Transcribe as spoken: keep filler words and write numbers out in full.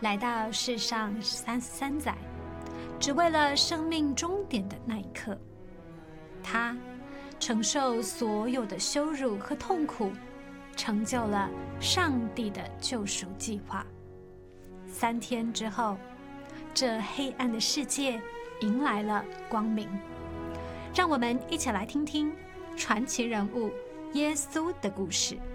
来到世上三十三载，只为了生命终点的那一刻。他承受所有的羞辱和痛苦，成就了上帝的救赎计划。三天之后，这黑暗的世界迎来了光明。让我们一起来听听传奇人物耶稣的故事。